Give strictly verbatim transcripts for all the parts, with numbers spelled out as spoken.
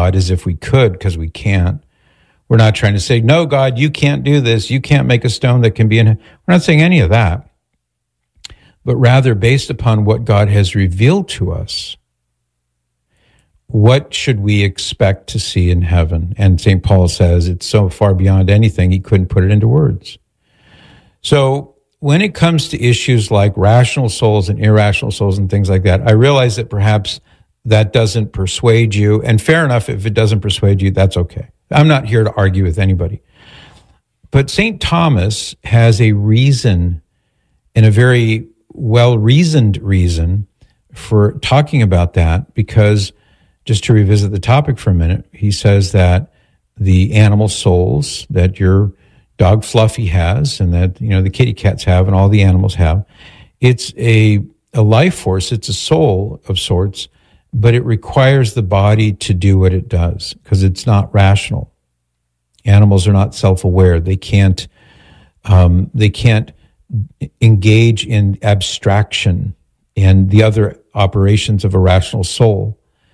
God as if we could, because we can't. We're not trying to say, no, God, you can't do this. You can't make a stone that can be in it. We're not saying any of that. But rather, based upon what God has revealed to us, what should we expect to see in heaven? And Saint Paul says it's so far beyond anything, he couldn't put it into words. So when it comes to issues like rational souls and irrational souls and things like that, I realize that perhaps that doesn't persuade you. And fair enough, if it doesn't persuade you, that's okay. I'm not here to argue with anybody. But Saint Thomas has a reason, and a very well-reasoned reason, for talking about that, because just to revisit the topic for a minute, he says that the animal souls that your dog Fluffy has, and that, you know, the kitty cats have, and all the animals have, it's a, a life force, it's a soul of sorts, but it requires the body to do what it does, because it's not rational. Animals are not self-aware. They can't, um, they can't engage in abstraction and the other operations of a rational soul.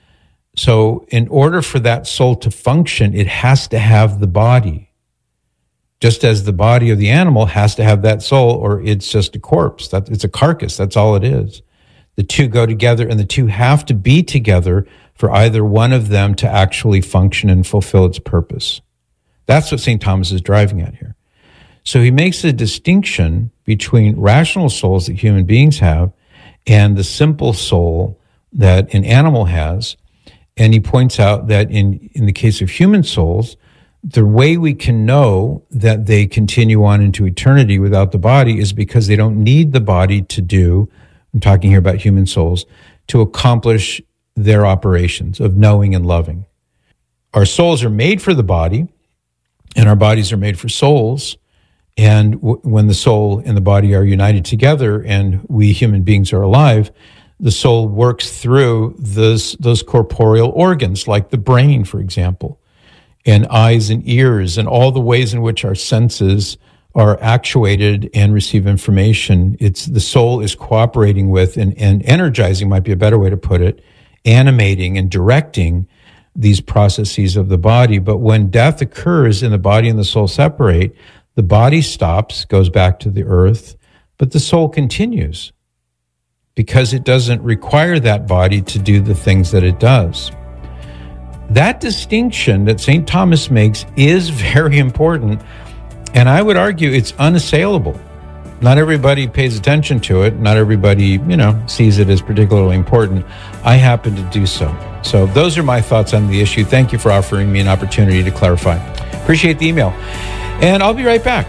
So in order for that soul to function, it has to have the body. Just as the body of the animal has to have that soul, or it's just a corpse. That it's a carcass. That's all it is. The two go together, and the two have to be together for either one of them to actually function and fulfill its purpose. That's what Saint Thomas is driving at here. So he makes a distinction between rational souls that human beings have and the simple soul that an animal has. And he points out that in, in the case of human souls, the way we can know that they continue on into eternity without the body is because they don't need the body to do, I'm talking here about human souls, to accomplish their operations of knowing and loving. Our souls are made for the body, and our bodies are made for souls. And w- when the soul and the body are united together and we human beings are alive, the soul works through those, those corporeal organs, like the brain, for example, and eyes and ears, and all the ways in which our senses are actuated and receive information. It's the soul is cooperating with and, and energizing, might be a better way to put it, animating and directing these processes of the body. But when death occurs and the body and the soul separate, the body stops, goes back to the earth, but the soul continues because it doesn't require that body to do the things that it does. That distinction that Saint Thomas makes is very important, and I would argue it's unassailable. Not everybody pays attention to it. Not everybody, you know, sees it as particularly important. I happen to do so. So those are my thoughts on the issue. Thank you for offering me an opportunity to clarify. Appreciate the email. And I'll be right back.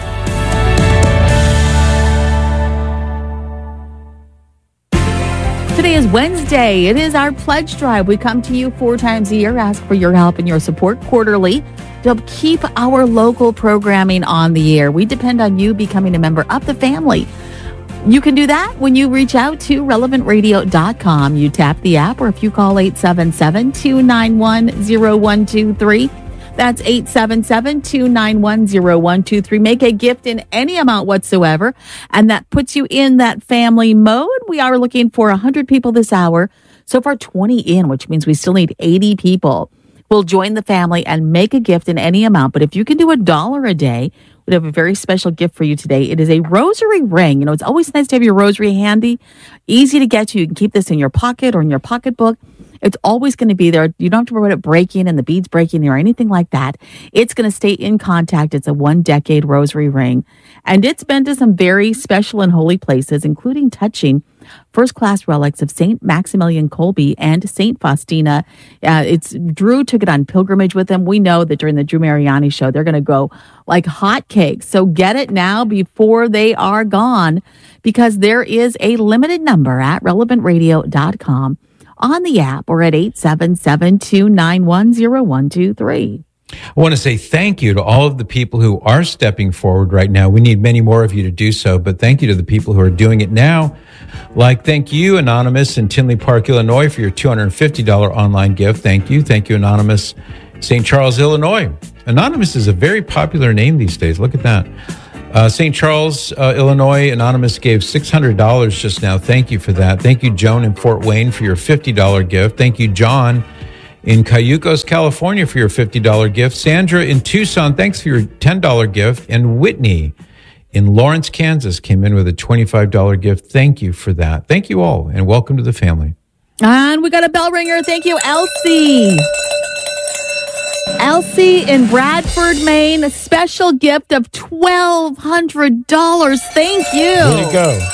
Today is Wednesday. It is our pledge drive. We come to you four times a year, ask for your help and your support quarterly to help keep our local programming on the air. We depend on you becoming a member of the family. You can do that when you reach out to relevant radio dot com. You tap the app, or if you call eight seven seven, two nine one, zero one two three. That's eight seven seven, two nine one, zero one two three. Make a gift in any amount whatsoever, and that puts you in that family mode. We are looking for one hundred people this hour. So far, twenty in, which means we still need eighty people. We'll join the family and make a gift in any amount. But if you can do a dollar a day, we'd have a very special gift for you today. It is a rosary ring. You know, it's always nice to have your rosary handy. Easy to get to. You can keep this in your pocket or in your pocketbook. It's always going to be there. You don't have to worry about it breaking and the beads breaking or anything like that. It's going to stay in contact. It's a one-decade rosary ring. And it's been to some very special and holy places, including touching first-class relics of Saint Maximilian Kolbe and Saint Faustina. Uh, it's Drew took it on pilgrimage with him. We know that during the Drew Mariani show, they're going to go like hotcakes. So get it now before they are gone, because there is a limited number at relevant radio dot com. on the app, or at eight seven seven, two nine one, zero one two three. I want to say thank you to all of the people who are stepping forward right now. We need many more of you to do so, but thank you to the people who are doing it now. Like, thank you, Anonymous in Tinley Park, Illinois, for your two hundred fifty dollars online gift. Thank you. Thank you, Anonymous, Saint Charles, Illinois. Anonymous is a very popular name these days. Look at that. Uh, Saint Charles, uh, Illinois, Anonymous gave six hundred dollars just now. Thank you for that. Thank you, Joan in Fort Wayne, for your fifty dollars gift. Thank you, John in Cayucos, California for your fifty dollars gift. Sandra in Tucson, thanks for your ten dollars gift. And Whitney in Lawrence, Kansas came in with a twenty-five dollars gift. Thank you for that. Thank you all, and welcome to the family. And we got a bell ringer. Thank you, Elsie. Elsie in Bradford, Maine, a special gift of twelve hundred dollars. Thank you. Way to go.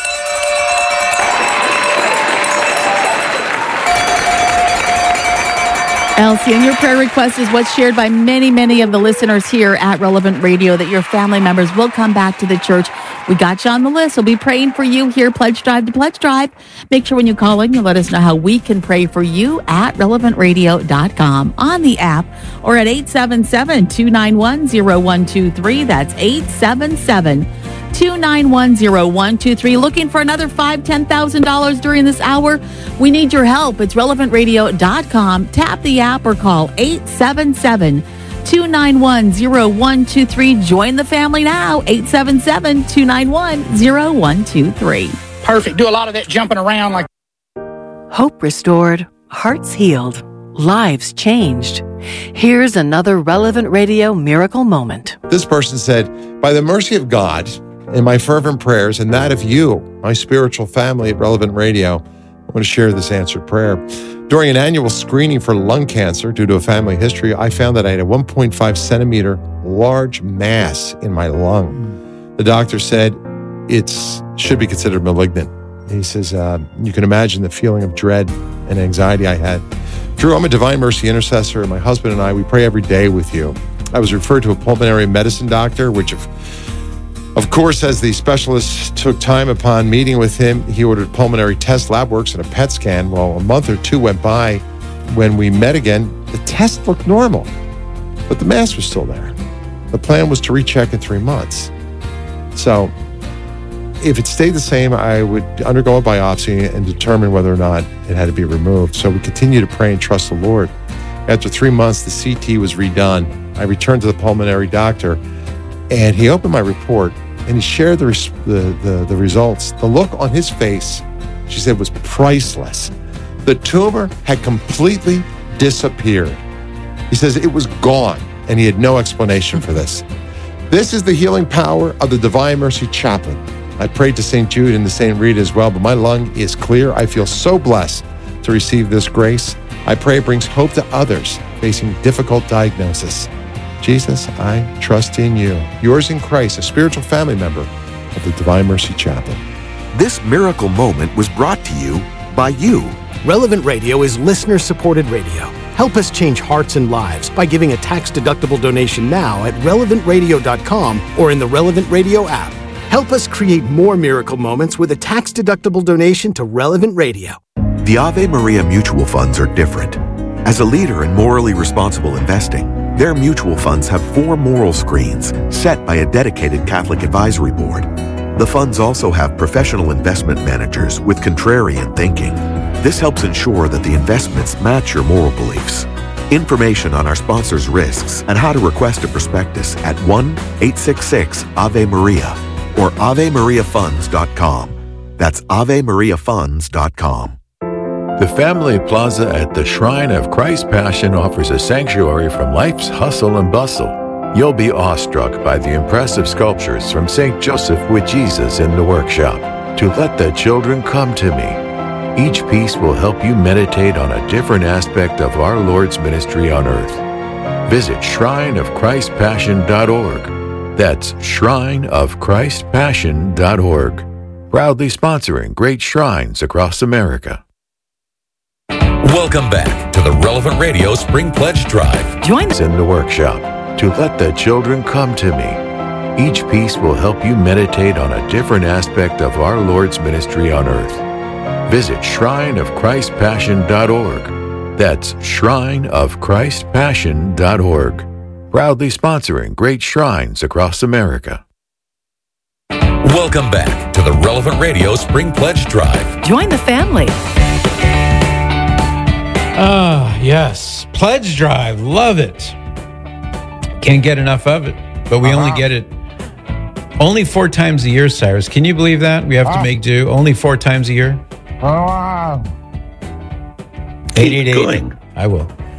Elsie, and your prayer request is what's shared by many, many of the listeners here at Relevant Radio, that your family members will come back to the church. We got you on the list. We'll be praying for you here, Pledge Drive to Pledge Drive. Make sure when you call in, you let us know how we can pray for you at relevant radio dot com, on the app, or at eight seven seven, two nine one, zero one two three. That's eight seven seven, two nine one, zero one two three. Looking for another five thousand dollars, ten thousand dollars during this hour? We need your help. It's relevant radio dot com. Tap the app or call eight seven seven, two nine one, zero one two three. Join the family now, eight seven seven, two nine one, zero one two three. Perfect. Do a lot of that jumping around like... Hope restored, hearts healed, lives changed. Here's another Relevant Radio miracle moment. This person said, by the mercy of God and my fervent prayers and that of you, my spiritual family at Relevant Radio, I want to share this answered prayer. During an annual screening for lung cancer due to a family history, I found that I had a one point five centimeter large mass in my lung. The doctor said it should be considered malignant. He says, uh, you can imagine the feeling of dread and anxiety I had. Drew, I'm a Divine Mercy intercessor, and my husband and I, we pray every day with you. I was referred to a pulmonary medicine doctor, which of Of course, as the specialist took time upon meeting with him, he ordered pulmonary test, lab works, and a P E T scan. Well, a month or two went by. When we met again, the test looked normal, but the mass was still there. The plan was to recheck in three months. So if it stayed the same, I would undergo a biopsy and determine whether or not it had to be removed. So we continue to pray and trust the Lord. After three months, the C T was redone. I returned to the pulmonary doctor, and he opened my report, and he shared the, res- the, the, the results. The look on his face, she said, was priceless. The tumor had completely disappeared. He says it was gone, and he had no explanation for this. This is the healing power of the Divine Mercy Chaplain. I prayed to Saint Jude and to Saint Rita as well, but my lung is clear. I feel so blessed to receive this grace. I pray it brings hope to others facing difficult diagnosis. Jesus, I trust in you. Yours in Christ, a spiritual family member of the Divine Mercy Chaplain. This miracle moment was brought to you by you. Relevant Radio is listener-supported radio. Help us change hearts and lives by giving a tax-deductible donation now at relevant radio dot com or in the Relevant Radio app. Help us create more miracle moments with a tax-deductible donation to Relevant Radio. The Ave Maria mutual funds are different. As a leader in morally responsible investing, their mutual funds have four moral screens set by a dedicated Catholic advisory board. The funds also have professional investment managers with contrarian thinking. This helps ensure that the investments match your moral beliefs. Information on our sponsors' risks and how to request a prospectus at one eight six six Ave Maria or ave maria funds dot com. That's ave maria funds dot com. The Family Plaza at the Shrine of Christ Passion offers a sanctuary from life's hustle and bustle. You'll be awestruck by the impressive sculptures from Saint Joseph with Jesus in the workshop. To Let the Children Come to Me. Each piece will help you meditate on a different aspect of our Lord's ministry on earth. Visit shrine of christ passion dot org. That's shrine of christ passion dot org. Proudly sponsoring great shrines across America. Welcome back to the Relevant Radio Spring Pledge Drive. Join us in the workshop. To Let the Children Come to Me. Each piece will help you meditate on a different aspect of our Lord's ministry on earth. Visit shrine of christ passion dot org. That's shrine of christ passion dot org. Proudly sponsoring great shrines across America. Welcome back to the Relevant Radio Spring Pledge Drive. Join the family. Ah, yes. Pledge Drive. Love it. Can't get enough of it, but we uh-huh. only get it only four times a year, Cyrus. Can you believe that? We have uh-huh. to make do only four times a year? Oh, wow. eight eight eight. I will.